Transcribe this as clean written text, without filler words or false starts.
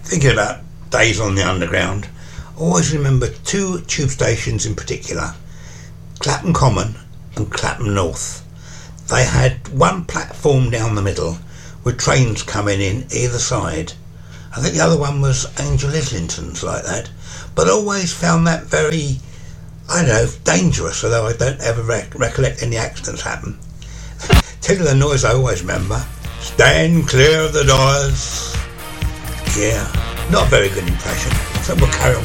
Thinking about days on the Underground, I always remember two tube stations in particular, Clapham Common and Clapham North. They had one platform down the middle with trains coming in either side. I think the other one was Angel Islington's like that. But I always found that very, I don't know, dangerous, although I don't ever recollect any accidents happen. Tell you the noise I always remember. Stand clear of the doors. Yeah, not a very good impression. So we'll carry on